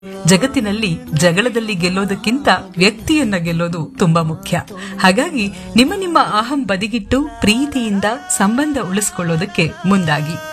ಜಗತ್ತಿನಲ್ಲಿ ಜಗಳದಲ್ಲಿ ಗೆಲ್ಲೋದಕ್ಕಿಂತ ವ್ಯಕ್ತಿಯನ್ನ ಗೆಲ್ಲೋದು ತುಂಬಾ ಮುಖ್ಯ. ಹಾಗಾಗಿ ನಿಮ್ಮ ಅಹಂ ಬದಿಗಿಟ್ಟು ಪ್ರೀತಿಯಿಂದ ಸಂಬಂಧ ಉಳಿಸಿಕೊಳ್ಳೋದಕ್ಕೆ ಮುಂದಾಗಿ.